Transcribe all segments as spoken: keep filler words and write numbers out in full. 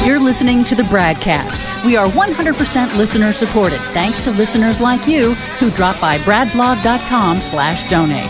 You're listening to the BradCast. We are one hundred percent listener supported, thanks to listeners like you who drop by bradblog.com slash donate.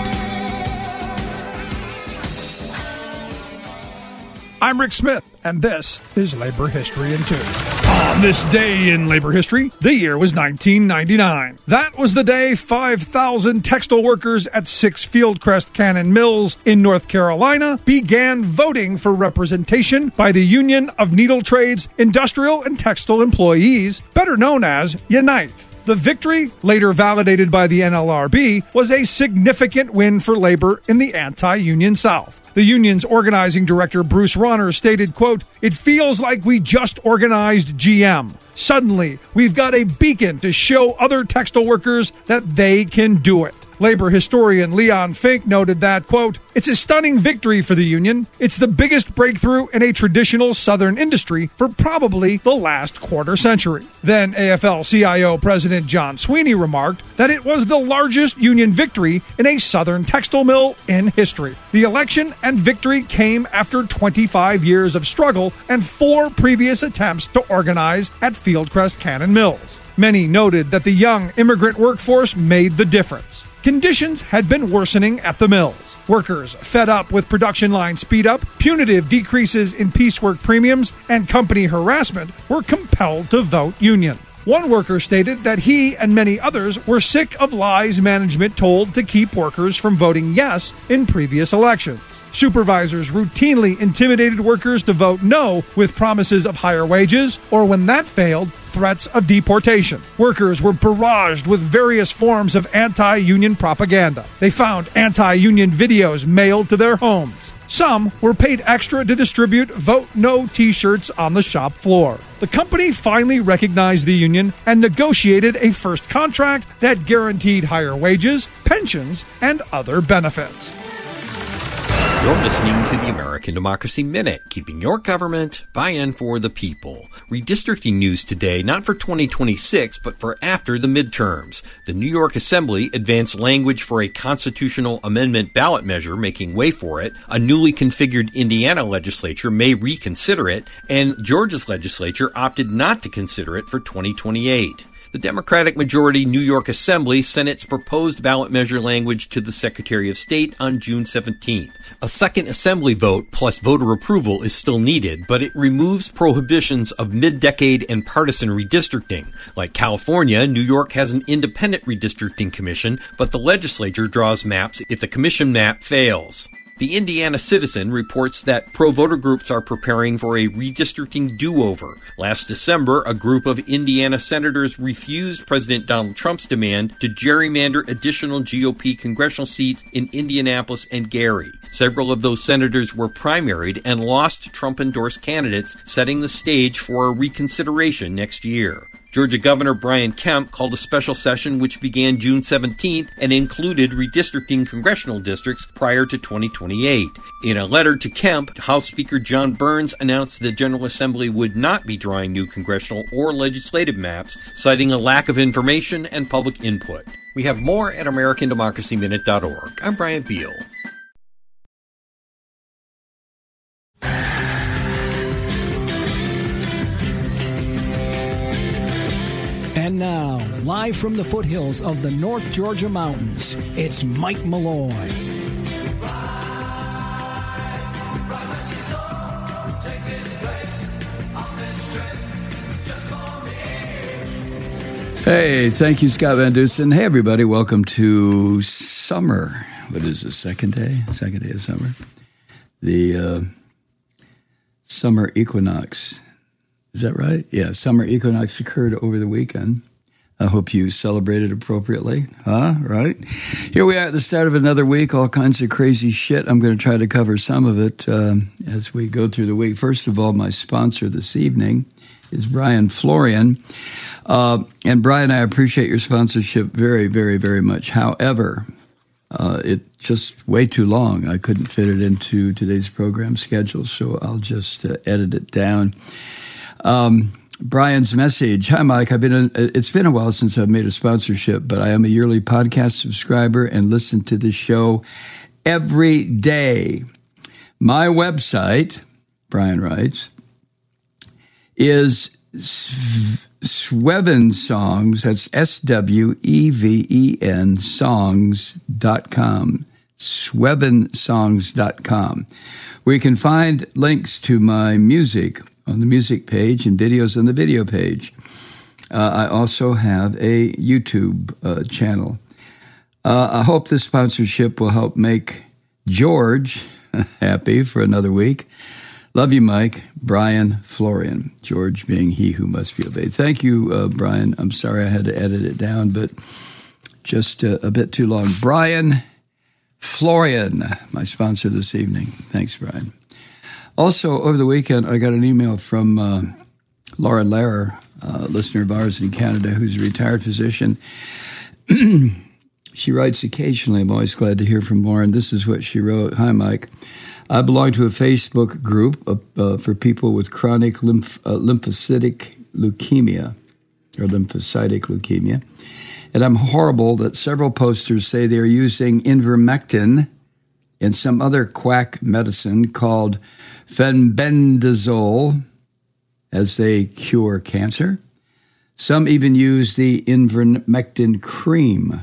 I'm Rick Smith, and this is Labor History in Two. On this day in labor history, the year was nineteen ninety-nine. That was the day five thousand textile workers at six Fieldcrest Cannon Mills in North Carolina began voting for representation by the Union of Needle Trades, Industrial, and Textile Employees, better known as UNITE. The victory, later validated by the N L R B, was a significant win for labor in the anti-union South. The union's organizing director, Bruce Rauner, stated, quote, "It feels like we just organized G M. Suddenly, we've got a beacon to show other textile workers that they can do it." Labor historian Leon Fink noted that, quote, "It's a stunning victory for the union. It's the biggest breakthrough in a traditional Southern industry for probably the last quarter century." Then A F L C I O President John Sweeney remarked that it was the largest union victory in a Southern textile mill in history. The election and victory came after twenty-five years of struggle and four previous attempts to organize at Fieldcrest Cannon Mills. Many noted that the young immigrant workforce made the difference. Conditions had been worsening at the mills. Workers, fed up with production line speed up, punitive decreases in piecework premiums, and company harassment, were compelled to vote union. One worker stated that he and many others were sick of lies management told to keep workers from voting yes in previous elections. Supervisors routinely intimidated workers to vote no with promises of higher wages, or when that failed, threats of deportation. Workers were barraged with various forms of anti-union propaganda. They found anti-union videos mailed to their homes. Some were paid extra to distribute Vote No t-shirts on the shop floor. The company finally recognized the union and negotiated a first contract that guaranteed higher wages, pensions, and other benefits. You're listening to the American Democracy Minute, keeping your government by and for the people. Redistricting news today, not for twenty twenty-six, but for after the midterms. The New York Assembly advanced language for a constitutional amendment ballot measure, making way for it. A newly configured Indiana legislature may reconsider it, and Georgia's legislature opted not to consider it for twenty twenty-eight. The Democratic majority New York Assembly sent its proposed ballot measure language to the Secretary of State on June seventeenth. A second Assembly vote plus voter approval is still needed, but it removes prohibitions of mid-decade and partisan redistricting. Like California, New York has an independent redistricting commission, but the legislature draws maps if the commission map fails. The Indiana Citizen reports that pro-voter groups are preparing for a redistricting do-over. Last December, a group of Indiana senators refused President Donald Trump's demand to gerrymander additional G O P congressional seats in Indianapolis and Gary. Several of those senators were primaried and lost Trump-endorsed candidates, setting the stage for a reconsideration next year. Georgia Governor Brian Kemp called a special session which began June seventeenth and included redistricting congressional districts prior to twenty twenty-eight. In a letter to Kemp, House Speaker John Burns announced the General Assembly would not be drawing new congressional or legislative maps, citing a lack of information and public input. We have more at American Democracy Minute dot org. I'm Brian Beal. And now, live from the foothills of the North Georgia mountains, it's Mike Malloy. Hey, thank you, Scott Van Dusen. Hey, everybody, welcome to summer. What is the second day? Second day of summer. The uh, summer equinox. Is that right? Yeah, summer equinox occurred over the weekend. I hope you celebrated appropriately, huh? Right? Here we are at the start of another week, all kinds of crazy shit. I'm going to try to cover some of it um, as we go through the week. First of all, my sponsor this evening is Brian Florian. Uh, and Brian, I appreciate your sponsorship very, very, very much. However, uh, it's just way too long. I couldn't fit it into today's program schedule, so I'll just uh, edit it down. Um, Brian's message. Hi, Mike. I've been. A, it's been a while since I've made a sponsorship, but I am a yearly podcast subscriber and listen to the show every day. My website, Brian writes, is Sweven Songs. That's S W E V E N songs dot com. Sweven songs dot com, where you can find links to my music on the music page and videos on the video page. Uh, I also have a YouTube uh, channel. Uh, I hope this sponsorship will help make George happy for another week. Love you, Mike. Brian Florian. George being he who must be obeyed. Thank you, uh, Brian. I'm sorry I had to edit it down, but just uh, a bit too long. Brian Florian, my sponsor this evening. Thanks, Brian. Also, over the weekend, I got an email from uh, Laura Lehrer, a listener of ours in Canada, who's a retired physician. She writes occasionally. I'm always glad to hear from Lauren. This is what she wrote. Hi, Mike. I belong to a Facebook group uh, uh, for people with chronic lymph, uh, lymphocytic leukemia, or lymphocytic leukemia. And I'm horrible that several posters say they're using ivermectin and some other quack medicine called fenbendazole as they cure cancer. Some even use the ivermectin cream.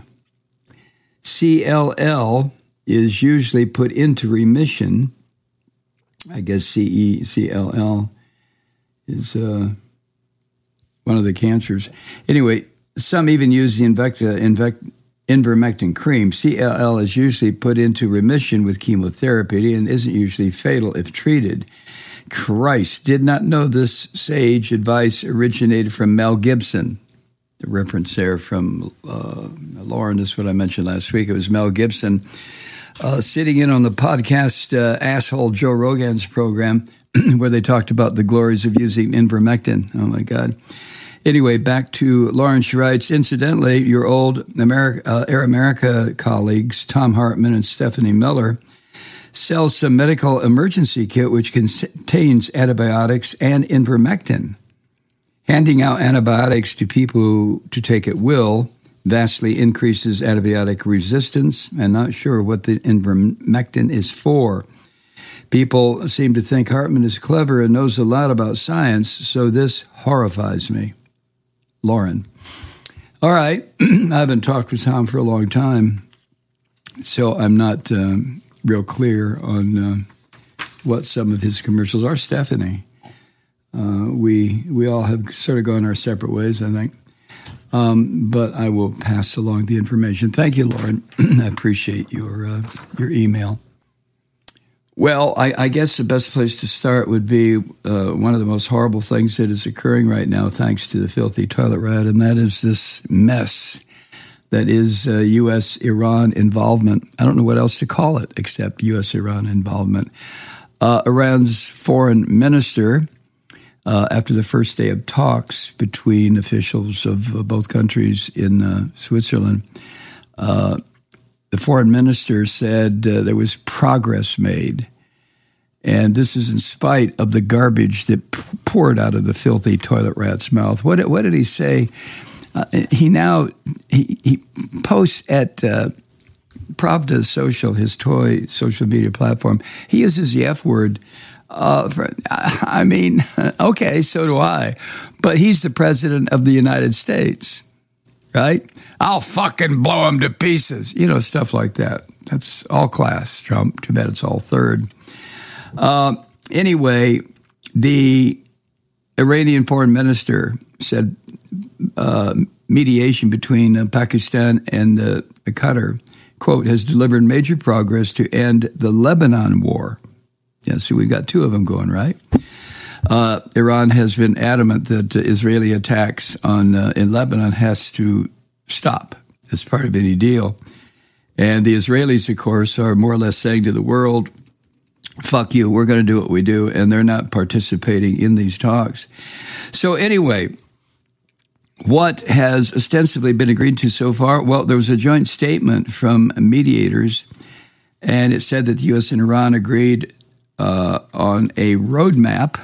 C L L is usually put into remission. I guess C E C L L is uh, one of the cancers. Anyway, some even use the invecta, invect, ivermectin cream. C L L is usually put into remission with chemotherapy and isn't usually fatal if treated. Christ, did not know this sage advice originated from Mel Gibson. The reference there from uh, Lauren is what I mentioned last week. It was Mel Gibson uh, sitting in on the podcast uh, asshole Joe Rogan's program where they talked about the glories of using ivermectin. Oh, my God. Anyway, back to Lauren. She writes, incidentally, your old America, uh, Air America colleagues, Tom Hartman and Stephanie Miller, sell some medical emergency kit which contains antibiotics and ivermectin. Handing out antibiotics to people to take at will vastly increases antibiotic resistance. I'm not sure what the ivermectin is for. People seem to think Hartman is clever and knows a lot about science, so this horrifies me. Lauren. All right. I haven't talked with Tom for a long time, so I'm not um, real clear on uh, what some of his commercials are. Stephanie. Uh, we we all have sort of gone our separate ways, I think. Um, but I will pass along the information. Thank you, Lauren. I appreciate your uh, your email. Well, I, I guess the best place to start would be uh, one of the most horrible things that is occurring right now, thanks to the filthy toilet rat, and that is this mess that is uh, U S Iran involvement. I don't know what else to call it except U S Iran involvement. Uh, Iran's foreign minister, Uh, after the first day of talks between officials of uh, both countries in uh, Switzerland, uh, the foreign minister said uh, there was progress made. And this is in spite of the garbage that p- poured out of the filthy toilet rat's mouth. What, what did he say? Uh, he now he, he posts at uh, Pravda Social, his toy social media platform. He uses the F word. Uh, for, I mean, okay, so do I. But he's the president of the United States, right? I'll fucking blow him to pieces. You know, stuff like that. That's all class, Trump. Too bad it's all third. Uh, anyway, the Iranian foreign minister said uh, mediation between uh, Pakistan and uh, Qatar, quote, has delivered major progress to end the Lebanon war. Yeah, so we got two of them going, right? Uh, Iran has been adamant that uh, Israeli attacks on uh, in Lebanon has to stop as part of any deal. And the Israelis, of course, are more or less saying to the world, fuck you, we're going to do what we do, and they're not participating in these talks. So anyway, what has ostensibly been agreed to so far? Well, there was a joint statement from mediators, and it said that the U S and Iran agreed Uh, on a roadmap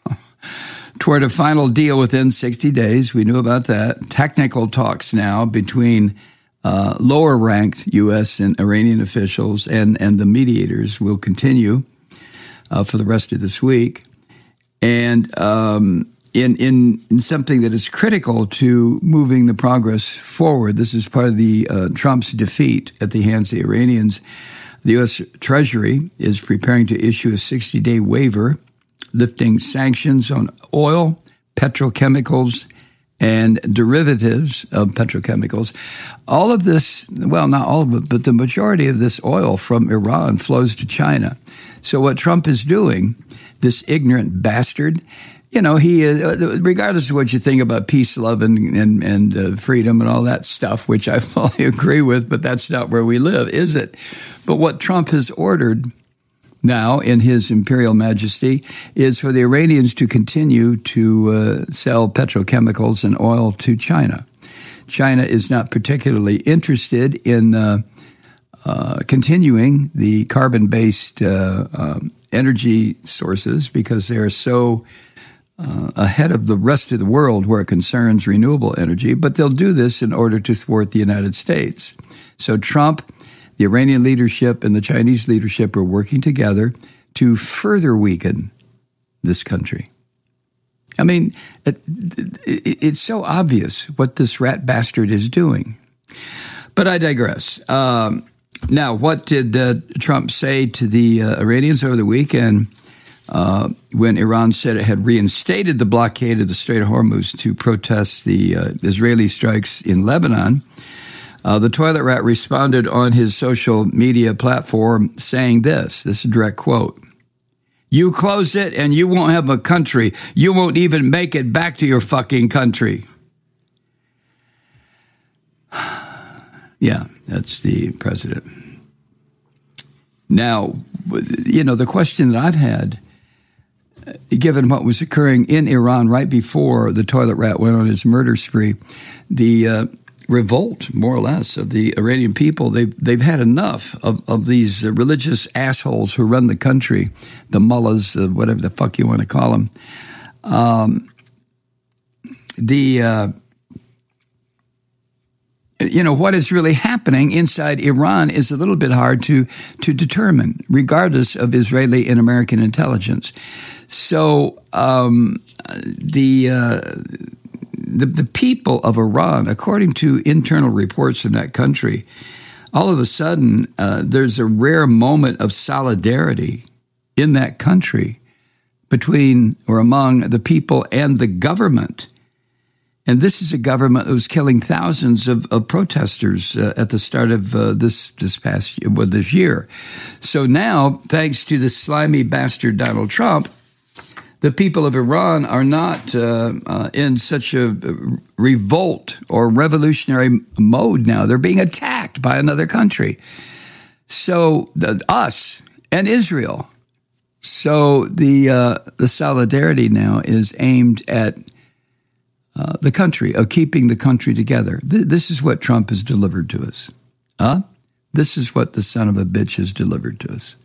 toward a final deal within sixty days. We knew about that. Technical talks now between uh, lower-ranked U S and Iranian officials and, and the mediators will continue uh, for the rest of this week. And um, in, in in something that is critical to moving the progress forward. This is part of the uh, Trump's defeat at the hands of the Iranians. The U S. Treasury is preparing to issue a sixty-day waiver lifting sanctions on oil, petrochemicals, and derivatives of petrochemicals. All of this, well, not all of it, but the majority of this oil from Iran flows to China. So what Trump is doing, this ignorant bastard, you know, he is, regardless of what you think about peace, love, and and, and uh, freedom and all that stuff, which I fully agree with, but that's not where we live, is it? But what Trump has ordered now, in his imperial majesty, is for the Iranians to continue to uh, sell petrochemicals and oil to China. China is not particularly interested in uh, uh, continuing the carbon-based uh, um, energy sources because they're so uh, ahead of the rest of the world where it concerns renewable energy, but they'll do this in order to thwart the United States. So Trump, the Iranian leadership, and the Chinese leadership are working together to further weaken this country. I mean, it, it, it's so obvious what this rat bastard is doing. But I digress. Um, now, what did uh, Trump say to the uh, Iranians over the weekend uh, when Iran said it had reinstated the blockade of the Strait of Hormuz to protest the uh, Israeli strikes in Lebanon? Uh, the toilet rat responded on his social media platform saying this, this is a direct quote, "You close it and you won't have a country. You won't even make it back to your fucking country." Yeah, that's the president. Now, you know, the question that I've had, given what was occurring in Iran right before the toilet rat went on his murder spree, the uh, revolt, more or less, of the Iranian people, they've, they've had enough of, of these uh, religious assholes who run the country, the mullahs, uh, whatever the fuck you want to call them. Um, the... Uh, You know, what is really happening inside Iran is a little bit hard to, to determine, regardless of Israeli and American intelligence. So um, the, uh, the the people of Iran, according to internal reports in that country, all of a sudden uh, there's a rare moment of solidarity in that country between or among the people and the government. And this is a government that was killing thousands of, of protesters uh, at the start of uh, this this past well, this year. So now, thanks to the slimy bastard Donald Trump, the people of Iran are not uh, uh, in such a revolt or revolutionary mode now. They're being attacked by another country. So the, us and Israel. So the uh, the solidarity now is aimed at Uh, the country, of keeping the country together. Th- this is what Trump has delivered to us. Huh? This is what the son of a bitch has delivered to us.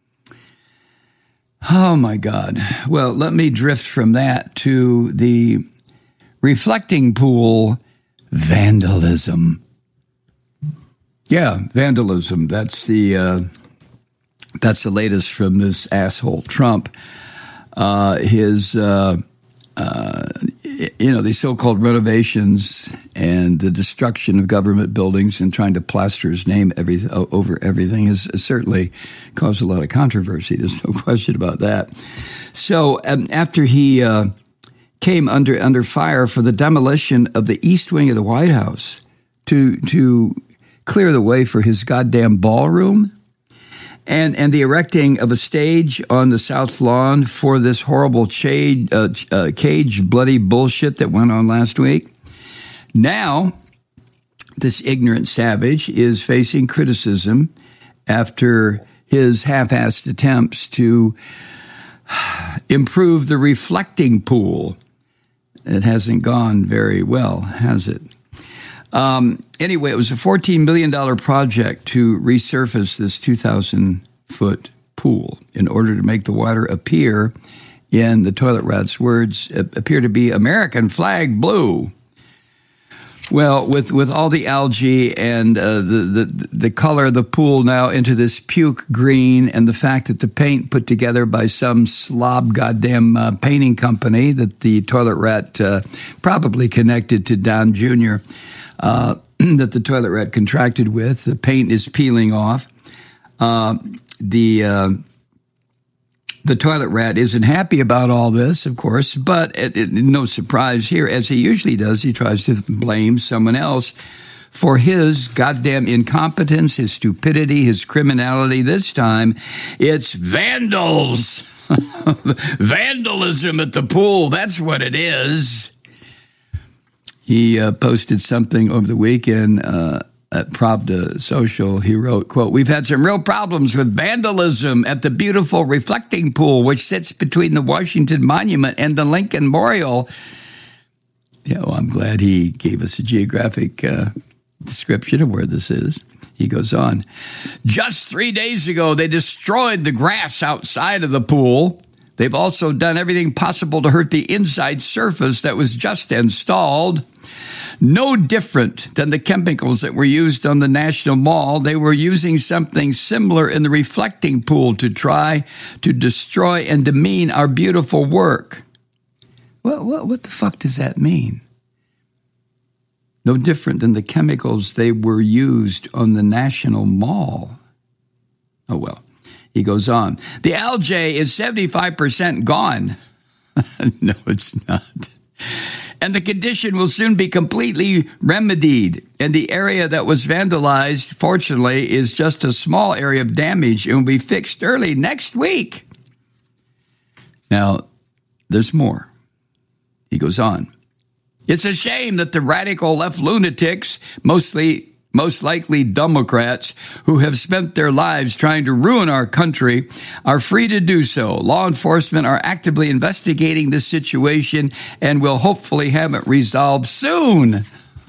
Oh, my God. Well, let me drift from that to the reflecting pool vandalism. Yeah, vandalism. That's the, uh, that's the latest from this asshole Trump. Uh, his... Uh, Uh, you know, these so-called renovations and the destruction of government buildings and trying to plaster his name every, over everything has certainly caused a lot of controversy. There's no question about that. So um, after he uh, came under under fire for the demolition of the east wing of the White House to to clear the way for his goddamn ballroom, And and the erecting of a stage on the South Lawn for this horrible shade, uh, uh, cage bloody bullshit that went on last week. Now, this ignorant savage is facing criticism after his half-assed attempts to improve the reflecting pool. It hasn't gone very well, has it? Um, anyway, it was a fourteen million dollars project to resurface this two thousand foot pool in order to make the water appear, in the toilet rat's words, appear to be American flag blue. Well, with, with all the algae and uh, the, the the color of the pool now into this puke green, and the fact that the paint put together by some slob goddamn uh, painting company that the toilet rat uh, probably connected to Don Junior, uh, that the toilet rat contracted with, the paint is peeling off. Uh, the... Uh, The toilet rat isn't happy about all this, of course, but it, it, no surprise here, as he usually does, he tries to blame someone else for his goddamn incompetence, his stupidity, his criminality. This time, it's vandals. Vandalism at the pool, that's what it is. He uh, posted something over the weekend uh, at Pravda Social. He wrote, quote, "We've had some real problems with vandalism at the beautiful reflecting pool, which sits between the Washington Monument and the Lincoln Memorial." Yeah, well, I'm glad he gave us a geographic uh, description of where this is. He goes on, "Just three days ago, they destroyed the grass outside of the pool. They've also done everything possible to hurt the inside surface that was just installed. No different than the chemicals that were used on the National Mall. They were using something similar in the reflecting pool to try to destroy and demean our beautiful work." What, what, what the fuck does that mean? No different than the chemicals they were used on the National Mall. Oh, well. He goes on, "The algae is seventy-five percent gone." No, it's not. "And the condition will soon be completely remedied. And the area that was vandalized, fortunately, is just a small area of damage and will be fixed early next week." Now, there's more. He goes on, "It's a shame that the radical left lunatics, mostly most likely Democrats, who have spent their lives trying to ruin our country, are free to do so. Law enforcement are actively investigating this situation and will hopefully have it resolved soon."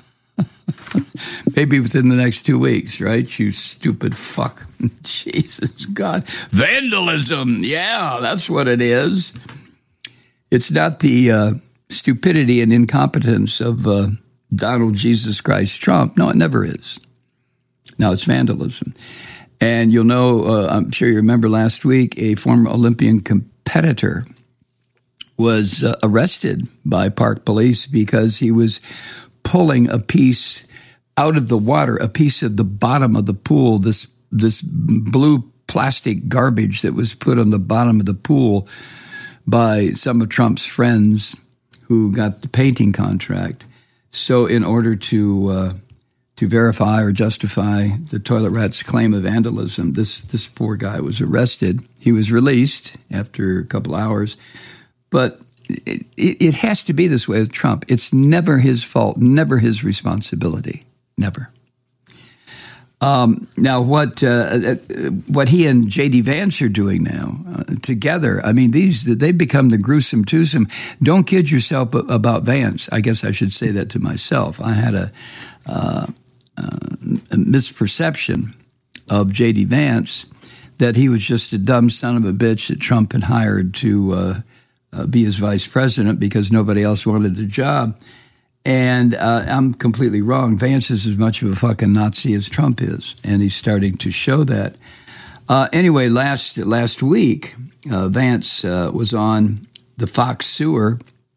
Maybe within the next two weeks, right? You stupid fuck. Jesus God. Vandalism. Yeah, that's what it is. It's not the uh, stupidity and incompetence of uh, Donald Jesus Christ Trump. No, it never is. Now it's vandalism. And you'll know, uh, I'm sure you remember last week, a former Olympian competitor was uh, arrested by Park Police because he was pulling a piece out of the water, a piece of the bottom of the pool, this this blue plastic garbage that was put on the bottom of the pool by some of Trump's friends who got the painting contract. So in order to uh, to verify or justify the toilet rat's claim of vandalism, this this poor guy was arrested. He was released after a couple hours. But it, it has to be this way with Trump. It's never his fault, never his responsibility, never. Um, now, what uh, what he and J D Vance are doing now uh, together, I mean, these they've become the gruesome twosome. Don't kid yourself about Vance. I guess I should say that to myself. I had a, uh, uh, a misperception of J D Vance, that he was just a dumb son of a bitch that Trump had hired to uh, uh, be his vice president because nobody else wanted the job. And uh, I'm completely wrong. Vance is as much of a fucking Nazi as Trump is, and he's starting to show that. Uh, anyway, last last week, uh, Vance uh, was on the Fox Sewer,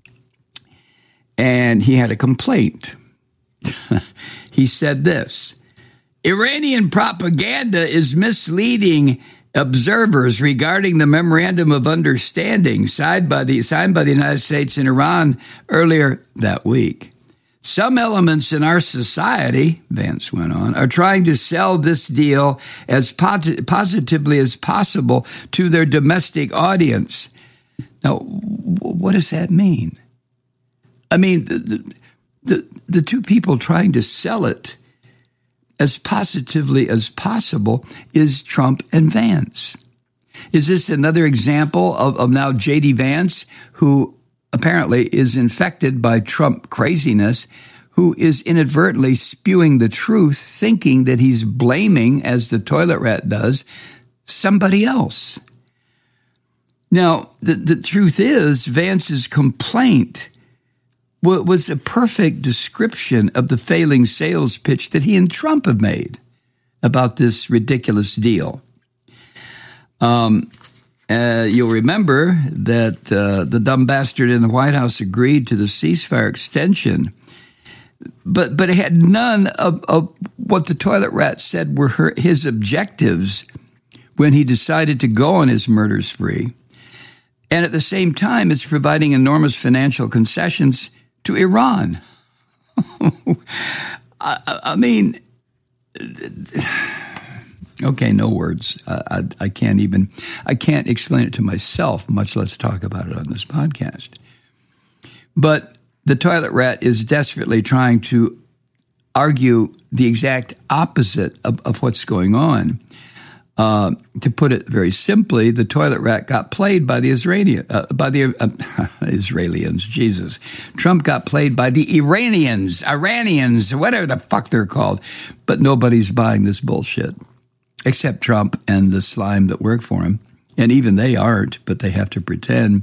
and he had a complaint. He said this: "Iranian propaganda is misleading observers regarding the memorandum of understanding signed by the signed by the United States and Iran earlier that week. Some elements in our society," Vance went on, "are trying to sell this deal as posit- positively as possible to their domestic audience." Now, w- what does that mean? I mean, the, the, the, the two people trying to sell it as positively as possible is Trump and Vance. Is this another example of, of now J D Vance, who apparently is infected by Trump craziness, who is inadvertently spewing the truth, thinking that he's blaming, as the toilet rat does, somebody else? Now, the, the truth is, Vance's complaint was a perfect description of the failing sales pitch that he and Trump have made about this ridiculous deal. Um, uh, you'll remember that uh, the dumb bastard in the White House agreed to the ceasefire extension, but but it had none of, of what the toilet rat said were her, his objectives when he decided to go on his murder spree. And at the same time, it's providing enormous financial concessions to Iran. I, I mean, okay, no words. I, I, I can't even, I can't explain it to myself, much less talk about it on this podcast. But the toilet rat is desperately trying to argue the exact opposite of, of what's going on. Uh, to put it very simply, the toilet rat got played by the Israeli, uh, by the uh, Israelis. Jesus, Trump got played by the Iranians, Iranians, whatever the fuck they're called. But nobody's buying this bullshit except Trump and the slime that work for him, and even they aren't. But they have to pretend.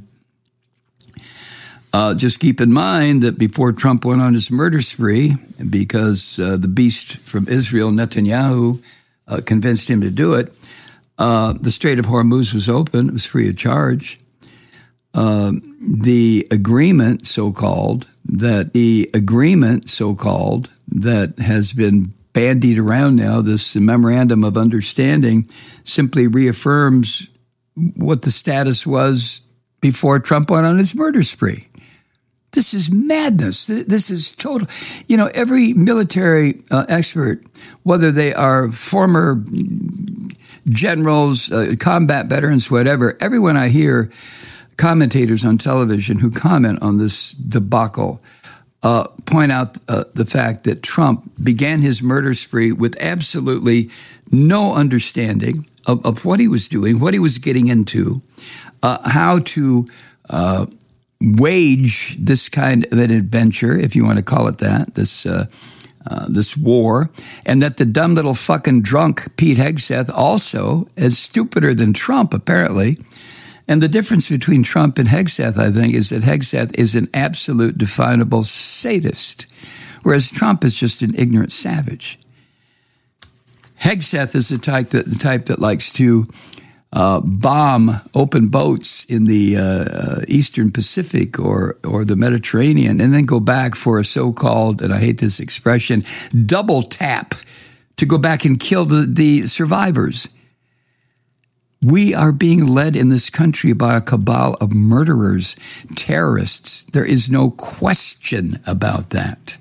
Uh, just keep in mind that before Trump went on his murder spree, because uh, the beast from Israel, Netanyahu, uh, convinced him to do it. Uh, the Strait of Hormuz was open. It was free of charge. Uh, the agreement, so-called, that the agreement, so-called, that has been bandied around now, this memorandum of understanding, simply reaffirms what the status was before Trump went on his murder spree. This is madness. This is total. You know, every military uh, expert, whether they are former generals, uh, combat veterans, whatever, everyone I hear, commentators on television who comment on this debacle, uh, point out uh, the fact that Trump began his murder spree with absolutely no understanding of, of what he was doing, what he was getting into, uh, how to uh, wage this kind of an adventure, if you want to call it that, this uh, uh, this war, and that the dumb little fucking drunk Pete Hegseth also is stupider than Trump, apparently. And the difference between Trump and Hegseth, I think, is that Hegseth is an absolute definable sadist, whereas Trump is just an ignorant savage. Hegseth is the type that the type that likes to Uh, bomb open boats in the uh, Eastern Pacific or or the Mediterranean, and then go back for a so-called, and I hate this expression, double tap to go back and kill the, the survivors. We are being led in this country by a cabal of murderers, terrorists. There is no question about that.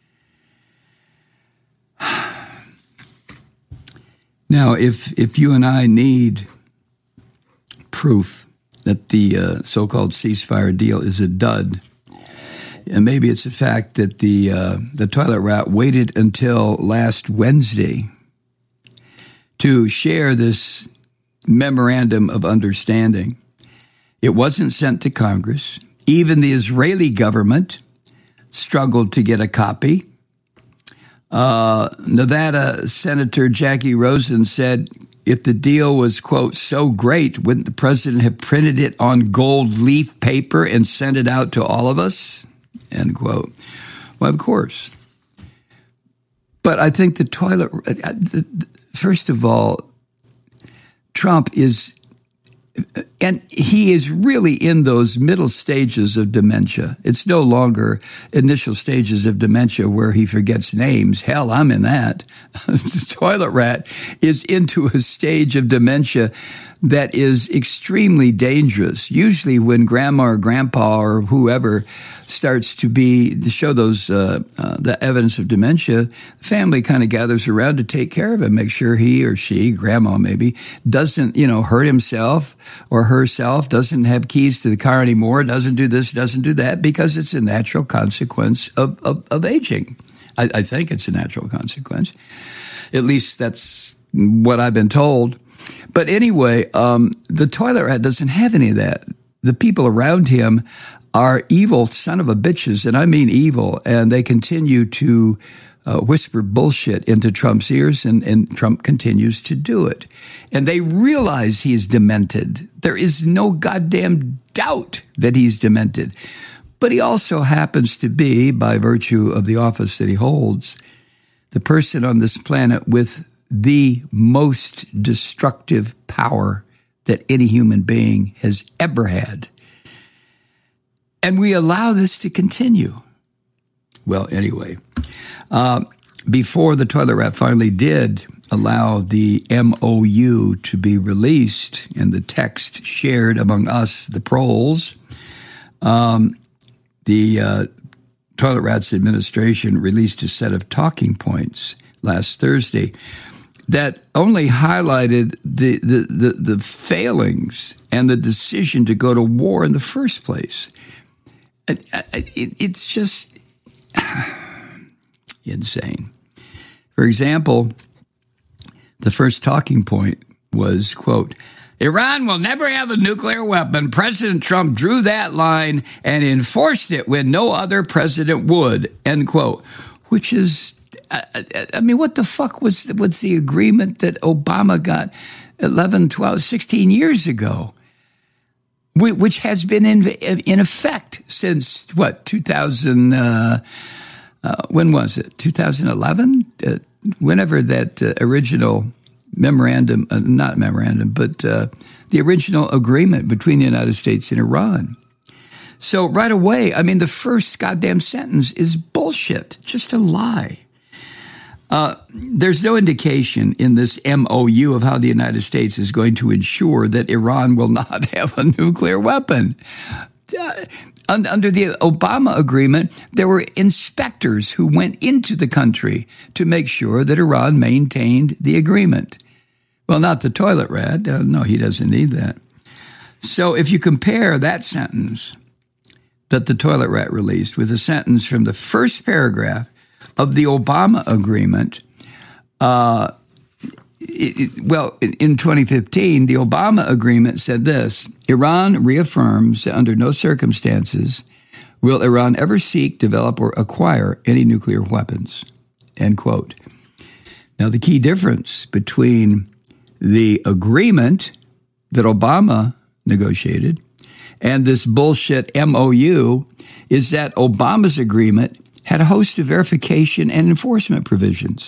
Now, if if you and I need proof that the uh, so-called ceasefire deal is a dud, and maybe it's the fact that the uh, the toilet rat waited until last Wednesday to share this memorandum of understanding. It wasn't sent to Congress. Even the Israeli government struggled to get a copy. Uh, Nevada Senator Jackie Rosen said, if the deal was, quote, so great, wouldn't the president have printed it on gold leaf paper and sent it out to all of us? End quote. Well, of course. But I think the toilet, first of all, Trump is, and he is really in those middle stages of dementia. It's no longer initial stages of dementia where he forgets names. Hell, I'm in that. The toilet rat is into a stage of dementia that is extremely dangerous. Usually when grandma or grandpa or whoever starts to be to show those uh, uh, the evidence of dementia, the family kind of gathers around to take care of him, make sure he or she, grandma maybe, doesn't you know hurt himself or herself, doesn't have keys to the car anymore, doesn't do this, doesn't do that, because it's a natural consequence of of, of aging. I, I think it's a natural consequence. At least that's what I've been told. But anyway, um, the toilet rat doesn't have any of that. The people around him are evil son of a bitches, and I mean evil, and they continue to uh, whisper bullshit into Trump's ears, and, and Trump continues to do it. And they realize he's demented. There is no goddamn doubt that he's demented. but he also happens to be, by virtue of the office that he holds, the person on this planet with the most destructive power that any human being has ever had. And we allow this to continue. Well, anyway, uh, before the toilet rat finally did allow the M O U to be released and the text shared among us, the proles, um, the uh, Toilet Rats administration released a set of talking points last Thursday that only highlighted the, the, the, the failings and the decision to go to war in the first place. It, it, it's just insane. For example, the first talking point was, quote, Iran will never have a nuclear weapon. President Trump drew that line and enforced it when no other president would, end quote, which is, I, I mean, what the fuck was, was the agreement that Obama got eleven, twelve, sixteen years ago, which has been in, in effect since, what, two thousand, uh, uh, when was it, two thousand eleven? Uh, whenever that uh, original memorandum, uh, not memorandum, but uh, the original agreement between the United States and Iran. So right away, I mean, the first goddamn sentence is bullshit, just a lie. Uh, there's no indication in this M O U of how the United States is going to ensure that Iran will not have a nuclear weapon. Uh, Under the Obama agreement, there were inspectors who went into the country to make sure that Iran maintained the agreement. Well, not the toilet rat. Uh, no, he doesn't need that. So if you compare that sentence that the toilet rat released with a sentence from the first paragraph of the Obama agreement, uh, it, it, well, in twenty fifteen, the Obama agreement said this: Iran reaffirms that under no circumstances will Iran ever seek, develop, or acquire any nuclear weapons, end quote. Now, the key difference between the agreement that Obama negotiated and this bullshit M O U is that Obama's agreement had a host of verification and enforcement provisions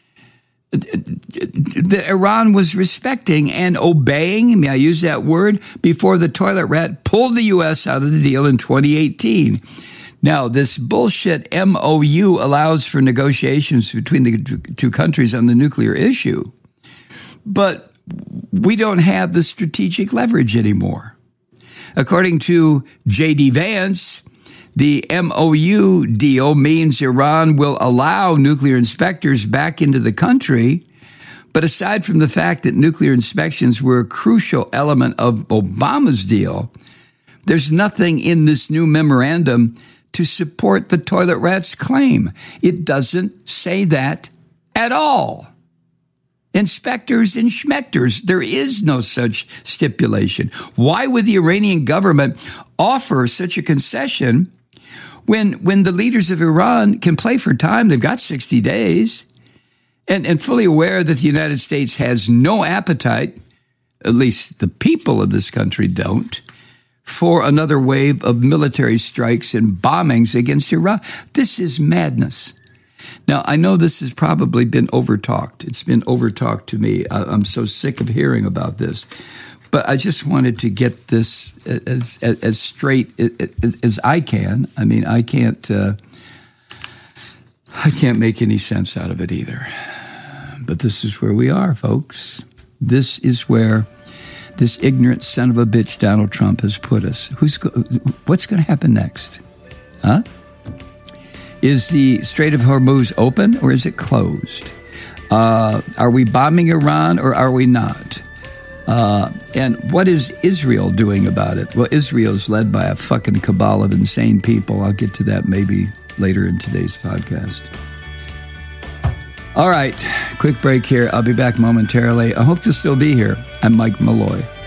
that Iran was respecting and obeying, may I use that word, before the toilet rat pulled the U S out of the deal in twenty eighteen. Now, this bullshit M O U allows for negotiations between the two countries on the nuclear issue, but we don't have the strategic leverage anymore. According to J D Vance, the M O U deal means Iran will allow nuclear inspectors back into the country, but aside from the fact that nuclear inspections were a crucial element of Obama's deal, there's nothing in this new memorandum to support the toilet rat's claim. It doesn't say that at all. Inspectors and schmectors, there is no such stipulation. Why would the Iranian government offer such a concession when when the leaders of Iran can play for time? They've got sixty days, and, and fully aware that the United States has no appetite, at least the people of this country don't, for another wave of military strikes and bombings against Iran. This is madness. Now, I know this has probably been overtalked. It's been overtalked to me. I, I'm so sick of hearing about this. But I just wanted to get this as, as, as straight as I can. I mean, I can't, uh, I can't make any sense out of it either. But this is where we are, folks. This is where this ignorant son of a bitch Donald Trump has put us. Who's go- what's going to happen next? Huh? Is the Strait of Hormuz open or is it closed? Uh, are we bombing Iran or are we not? Uh, and what is Israel doing about it? Well, Israel's led by a fucking cabal of insane people. I'll get to that maybe later in today's podcast. All right, quick break here. I'll be back momentarily. I hope to still be here. I'm Mike Malloy.